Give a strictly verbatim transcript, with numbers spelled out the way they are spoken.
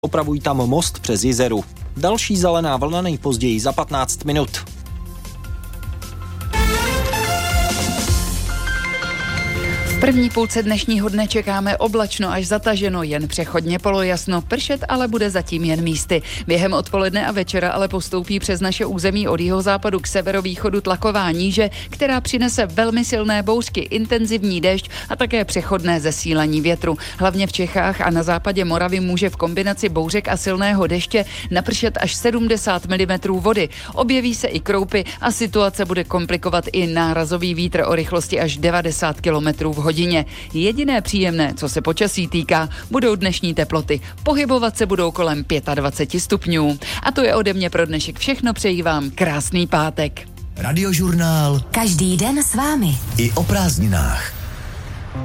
Opravují tam most přes Jizeru. Další zelená vlna nejpozději za patnáct minut. V první půlce dnešního dne čekáme oblačno až zataženo, jen přechodně polojasno, pršet ale bude zatím jen místy. Během odpoledne a večera ale postoupí přes naše území od jihozápadu k severovýchodu tlaková níže, která přinese velmi silné bouřky, intenzivní déšť a také přechodné zesílení větru. Hlavně v Čechách a na západě Moravy může v kombinaci bouřek a silného deště napršet až sedmdesát milimetrů vody. Objeví se i kroupy a situace bude komplikovat i nárazový vítr o rychlosti až devadesát kilometrů v hodině. hodině. Jediné příjemné, co se počasí týká, budou dnešní teploty. Pohybovat se budou kolem dvacet pět stupňů. A to je ode mě pro dnešek všechno, přeji vám krásný pátek. Radiožurnál. Každý den s vámi. I o prázdninách.